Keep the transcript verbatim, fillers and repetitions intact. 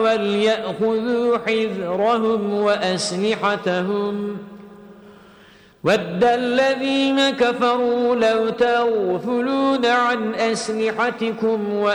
وليأخذوا حذرهم وأسلحتهم وَدَّ الَّذِينَ كَفَرُوا لَوْ تَغْفُلُونَ عَنْ أَسْلِحَتِكُمْ